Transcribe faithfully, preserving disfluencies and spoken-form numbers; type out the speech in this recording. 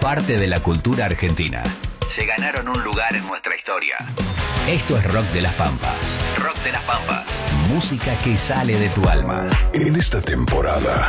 parte de la cultura argentina. Se ganaron un lugar en nuestra historia. Esto es Rock de las Pampas. Rock de las Pampas. Música que sale de tu alma. En esta temporada